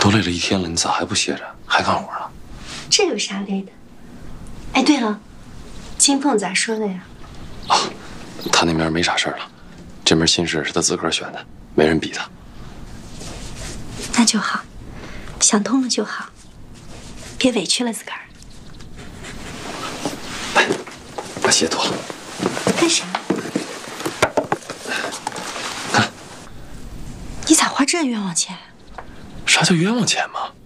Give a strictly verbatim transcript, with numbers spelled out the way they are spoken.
都累了一天了，你咋还不歇着，还干活呢？ 这有啥累的？哎，对了，金凤咋说的呀？ 啊，他那边没啥事儿了，这门亲事是他自个儿选的，没人逼他。 那就好，想通了就好，别委屈了自个儿。 来，把鞋脱了。 干啥？ 看， 你咋花这冤枉钱？ 啥叫冤枉钱嘛？